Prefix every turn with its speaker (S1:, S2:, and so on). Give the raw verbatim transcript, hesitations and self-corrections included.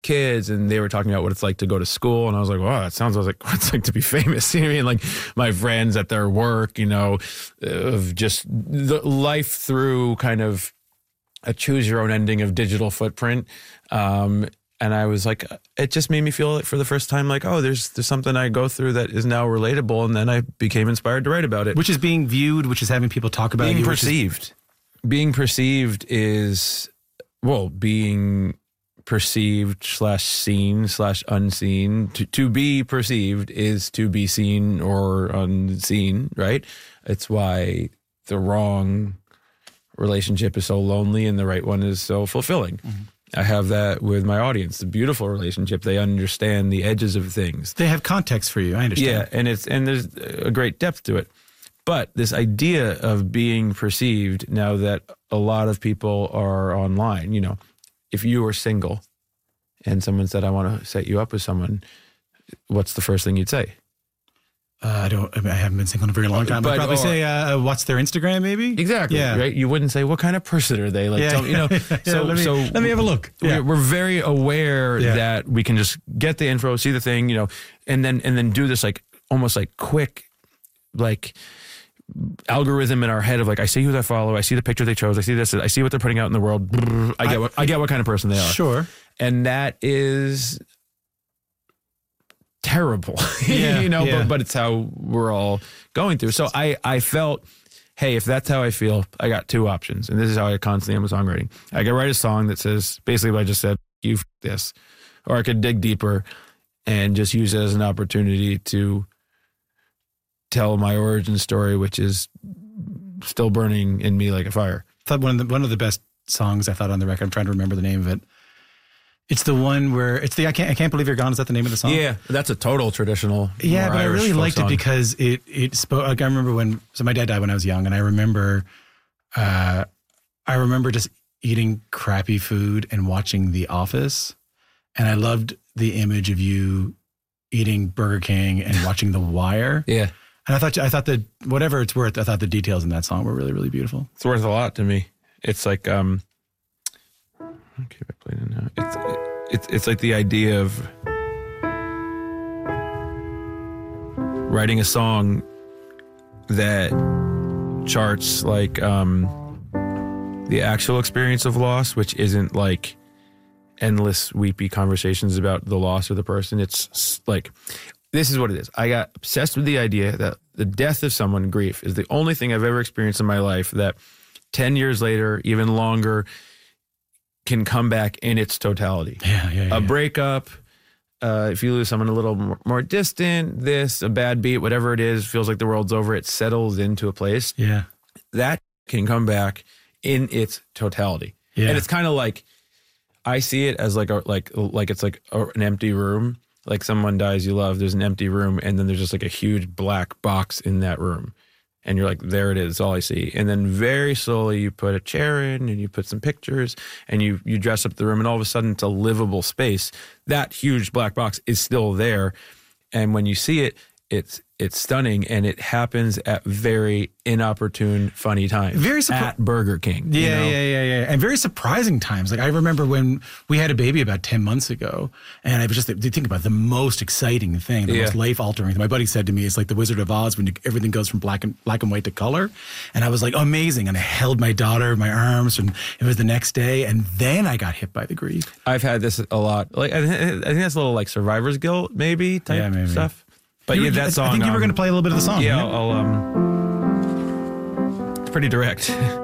S1: kids, and they were talking about what it's like to go to school, and I was like, wow, that sounds like what it's like to be famous. You know what I mean? Like my friends at their work, you know, of just the life through kind of a choose your own ending of digital footprint. Um, and I was like, it just made me feel like for the first time, like, oh, there's there's something I go through that is now relatable, and then I became inspired to write about it.
S2: Which is being viewed, which is having people talk about
S1: being
S2: you.
S1: perceived. Is- being perceived is, well, being perceived slash seen slash unseen. To, to be perceived is to be seen or unseen, right? It's why the wrong relationship is so lonely and the right one is so fulfilling. Mm-hmm. I have that with my audience. The beautiful relationship, they understand the edges of things.
S2: They have context for you, I understand.
S1: Yeah, and it's and there's a great depth to it. But this idea of being perceived, now that a lot of people are online, you know, if you were single and someone said, I want to set you up with someone, what's the first thing you'd say?
S2: Uh, I don't, I, mean, I haven't been single in a very long time. But, I'd probably or, say, uh, what's their Instagram maybe?
S1: Exactly.
S2: Yeah.
S1: Right. You wouldn't say, what kind of person are they? Like,
S2: yeah.
S1: don't, you know,
S2: yeah,
S1: so,
S2: let me,
S1: so
S2: let me have a look.
S1: We're,
S2: Yeah.
S1: we're very aware
S2: yeah.
S1: that we can just get the info, see the thing, you know, and then, and then do this like almost like quick, like, algorithm in our head of like, I see who they follow, I see the picture they chose, I see this, I see what they're putting out in the world. I get what I get what kind of person they are.
S2: Sure.
S1: And that is terrible.
S2: Yeah,
S1: you know,
S2: yeah.
S1: but but it's how we're all going through. So I I felt, hey, if that's how I feel, I got two options. And this is how I constantly am with songwriting. I could write a song that says basically what I just said, you f- this. Or I could dig deeper and just use it as an opportunity to tell my origin story, which is still burning in me like a fire.
S2: I thought one of the one of the best songs I thought on the record. I'm trying to remember the name of it. It's the one where it's the I can't I can't believe you're gone. Is that the name of the song?
S1: Yeah, that's a total traditional.
S2: Yeah, but
S1: Irish
S2: I really liked
S1: song.
S2: it because it it spoke. Like I remember when so my dad died when I was young, and I remember, uh, I remember just eating crappy food and watching The Office, and I loved the image of you eating Burger King and watching The Wire.
S1: Yeah.
S2: And I thought, I thought that whatever it's worth, I thought the details in that song were really, really beautiful.
S1: It's worth a lot to me. It's like, um, okay, I played it now. It's, it's, it's like the idea of writing a song that charts like, um, the actual experience of loss, which isn't like endless weepy conversations about the loss of the person. It's like, this is what it is. I got obsessed with the idea that the death of someone, grief, is the only thing I've ever experienced in my life that ten years later, even longer, can come back in its totality.
S2: Yeah, yeah, yeah.
S1: A breakup, uh, if you lose someone a little more, more distant, this, a bad beat, whatever it is, feels like the world's over, it settles into a place.
S2: Yeah.
S1: That can come back in its totality.
S2: Yeah.
S1: And it's kind of like, I see it as like a, like like it's like a, an empty room. Like someone dies you love, there's an empty room, and then there's just like a huge black box in that room. And you're like, there it is, all I see. And then very slowly you put a chair in and you put some pictures and you you dress up the room, and all of a sudden it's a livable space. That huge black box is still there. And when you see it, it's it's stunning, and it happens at very inopportune, funny times.
S2: Very surpri-
S1: at Burger King.
S2: Yeah,
S1: you know?
S2: yeah, yeah, yeah. And very surprising times. Like I remember when we had a baby about ten months ago, and I was just think about it, the most exciting thing, the
S1: Yeah.
S2: most life altering thing. My buddy said to me, it's like the Wizard of Oz when you, everything goes from black and black and white to color. And I was like, amazing. And I held my daughter in my arms, and it was the next day. And then I got hit by the grief.
S1: I've had this a lot. Like I, th- I think that's a little like survivor's guilt, maybe type
S2: Yeah, maybe.
S1: stuff. But
S2: You
S1: yeah,
S2: were-
S1: that
S2: I-
S1: song.
S2: I think you were
S1: um,
S2: going to play a little bit of the song.
S1: Yeah,
S2: right?
S1: I'll, I'll um. It's pretty direct.